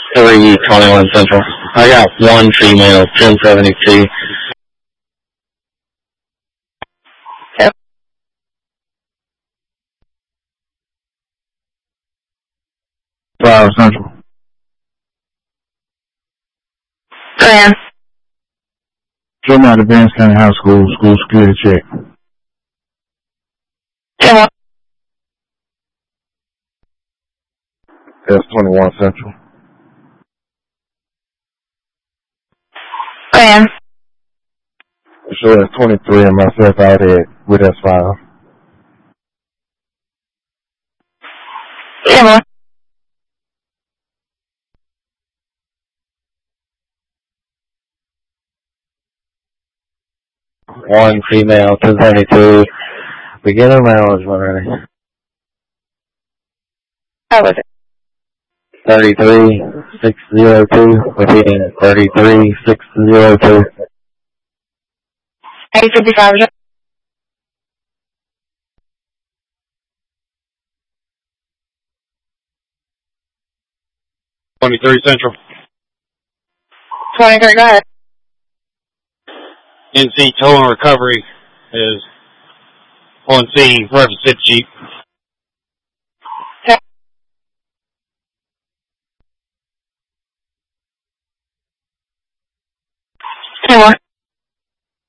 321 Central. I got one female, 1072. Yep. Central. Plan. Show me out of Vance County High School, school security check. 10-1. That's 21 Central. Plan. Show that's 23 and myself out at with S5. 10-1. One female, 1072. Beginner mileage when ready. How was it? 33602. Repeating it, 33602. 855. 23 Central. 23, go ahead. NC tow and recovery is on scene, represent Jeep.